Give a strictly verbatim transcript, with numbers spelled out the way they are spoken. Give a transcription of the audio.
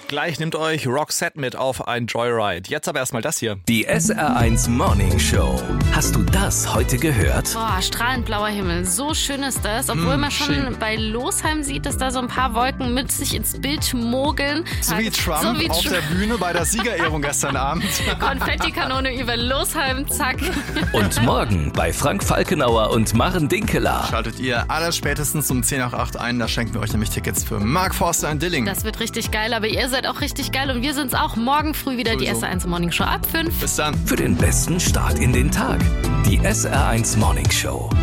Gleich nehmt euch Roxette mit auf ein Joyride. Jetzt aber erstmal das hier. Die S R eins Morning Show. Hast du das heute gehört? Boah, strahlend blauer Himmel. So schön ist das. Obwohl Mm, man schon schön. bei Losheim sieht, dass da so ein paar Wolken mit sich ins Bild mogeln. So wie Trump So wie auf Tr- der Bühne bei der Siegerehrung gestern Abend. Konfettikanone über Losheim, zack. Und morgen bei Frank Falkenauer und Maren Dinkeler. Schaltet ihr aller spätestens um zehn nach acht ein. Da schenken wir euch nämlich Tickets für Mark Forster in Dilling. Das wird richtig geil, aber ihr seid auch richtig geil und wir sind's auch. Morgen früh wieder die Sowieso. S R eins Morning Show ab fünf. Bis dann. Für den besten Start in den Tag. Die S R eins Morning Show.